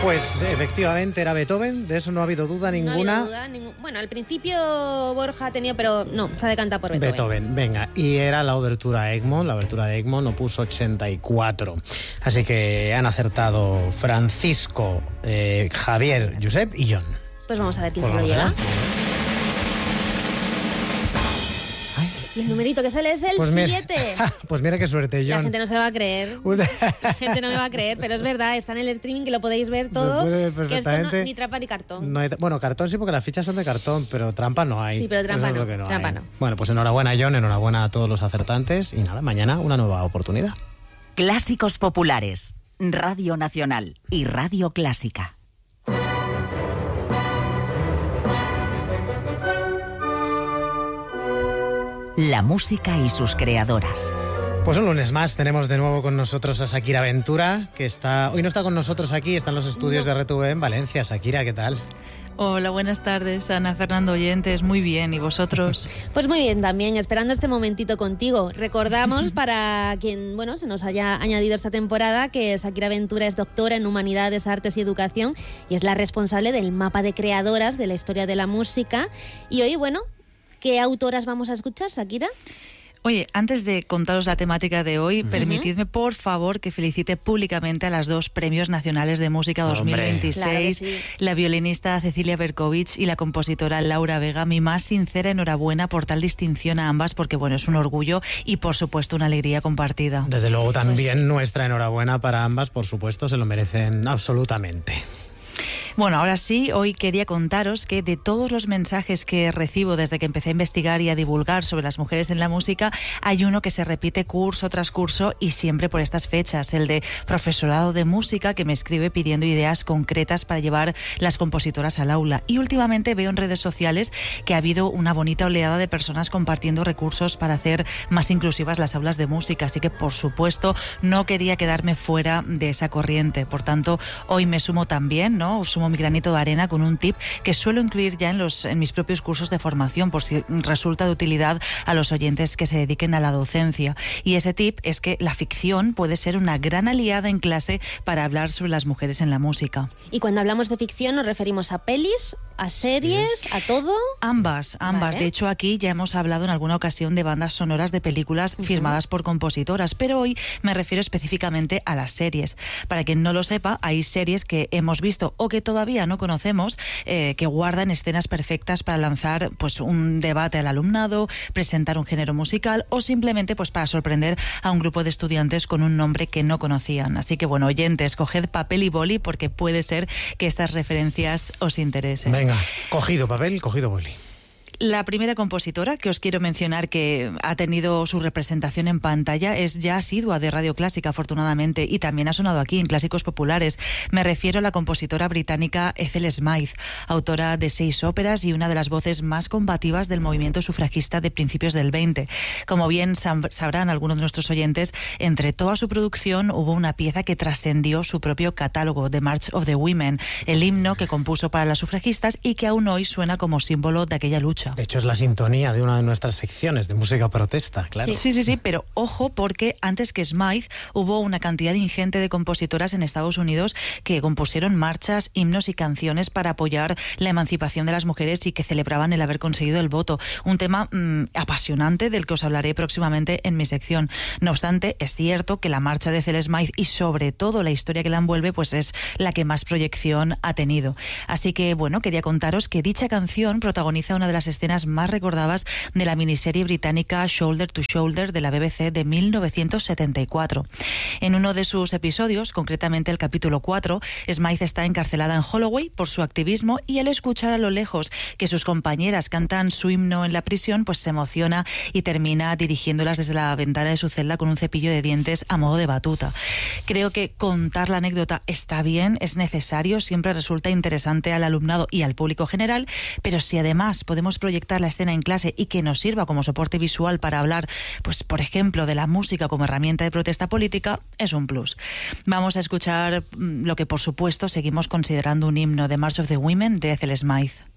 Pues efectivamente era Beethoven, de eso no ha habido duda ninguna. No ha habido duda. Bueno, al principio Borja ha tenido, pero no, se ha decantado por Beethoven. Beethoven, venga. Y era la obertura a Egmont, opus 84. Así que han acertado Francisco, Javier, Josep y John. Pues vamos a ver quién se lo lleva. Y el numerito que sale es el 7. Pues mira qué suerte, John. La gente no se lo va a creer. La gente no me va a creer, pero es verdad, está en el streaming que lo podéis ver todo. Se puede ver perfectamente. Que esto ni trampa ni cartón. No hay, bueno, cartón sí, porque las fichas son de cartón, pero trampa no hay. Sí, pero trampa eso no. Es lo que Trampa hay. no. Bueno, pues enhorabuena, John, enhorabuena a todos los acertantes. Y nada, mañana una nueva oportunidad. Clásicos populares, Radio Nacional y Radio Clásica. La música y sus creadoras. Pues un lunes más tenemos de nuevo con nosotros a Shakira Ventura, que hoy no está con nosotros aquí, está en los estudios de RTV en Valencia. Shakira, ¿qué tal? Hola, buenas tardes, Ana, Fernando, oyentes, muy bien, ¿y vosotros? Pues muy bien también, esperando este momentito contigo. Recordamos para quien, se nos haya añadido esta temporada que Shakira Ventura es doctora en Humanidades, Artes y Educación y es la responsable del mapa de creadoras de la historia de la música. Y hoy, ¿qué autoras vamos a escuchar, Shakira? Oye, antes de contaros la temática de hoy, permitidme, por favor, que felicite públicamente a las dos Premios Nacionales de Música 2026, claro que sí. La violinista Cecilia Berkovich y la compositora Laura Vega. Mi más sincera enhorabuena por tal distinción a ambas, porque es un orgullo y, por supuesto, una alegría compartida. Desde luego también nuestra enhorabuena para ambas, por supuesto, se lo merecen absolutamente. Bueno, ahora sí, hoy quería contaros que de todos los mensajes que recibo desde que empecé a investigar y a divulgar sobre las mujeres en la música, hay uno que se repite curso tras curso y siempre por estas fechas, el de profesorado de música, que me escribe pidiendo ideas concretas para llevar las compositoras al aula. Y últimamente veo en redes sociales que ha habido una bonita oleada de personas compartiendo recursos para hacer más inclusivas las aulas de música, así que por supuesto no quería quedarme fuera de esa corriente. Por tanto, hoy me sumo también, sumo mi granito de arena con un tip que suelo incluir ya en mis propios cursos de formación, por si resulta de utilidad a los oyentes que se dediquen a la docencia. Y ese tip es que la ficción puede ser una gran aliada en clase para hablar sobre las mujeres en la música. Y cuando hablamos de ficción, ¿nos referimos a pelis, a series, a todo? Ambas. Vale. De hecho, aquí ya hemos hablado en alguna ocasión de bandas sonoras de películas firmadas por compositoras, pero hoy me refiero específicamente a las series. Para quien no lo sepa, hay series que hemos visto o que todavía no conocemos, que guardan escenas perfectas para lanzar un debate al alumnado, presentar un género musical o simplemente para sorprender a un grupo de estudiantes con un nombre que no conocían. Así que oyentes, coged papel y boli porque puede ser que estas referencias os interesen. Venga, cogido papel, cogido boli. La primera compositora que os quiero mencionar que ha tenido su representación en pantalla es ya asidua de Radio Clásica, afortunadamente, y también ha sonado aquí en Clásicos Populares. Me refiero a la compositora británica Ethel Smyth, autora de 6 óperas y una de las voces más combativas del movimiento sufragista de principios del 20. Como bien sabrán algunos de nuestros oyentes, entre toda su producción hubo una pieza que trascendió su propio catálogo, The March of the Women, el himno que compuso para las sufragistas y que aún hoy suena como símbolo de aquella lucha. De hecho, es la sintonía de una de nuestras secciones de música protesta, claro. Sí, pero ojo, porque antes que Smyth hubo una cantidad ingente de compositoras en Estados Unidos que compusieron marchas, himnos y canciones para apoyar la emancipación de las mujeres y que celebraban el haber conseguido el voto. Un tema apasionante del que os hablaré próximamente en mi sección. No obstante, es cierto que la marcha de Ethel Smyth y sobre todo la historia que la envuelve es la que más proyección ha tenido. Así que, quería contaros que dicha canción protagoniza una de las escenas más recordadas de la miniserie británica Shoulder to Shoulder de la BBC de 1974. En uno de sus episodios, concretamente el capítulo 4, Smyth está encarcelada en Holloway por su activismo y al escuchar a lo lejos que sus compañeras cantan su himno en la prisión, se emociona y termina dirigiéndolas desde la ventana de su celda con un cepillo de dientes a modo de batuta. Creo que contar la anécdota está bien, es necesario, siempre resulta interesante al alumnado y al público general, pero si además podemos proyectar la escena en clase y que nos sirva como soporte visual para hablar, por ejemplo, de la música como herramienta de protesta política, es un plus. Vamos a escuchar lo que, por supuesto, seguimos considerando un himno, The March of the Women, de Ethel Smyth.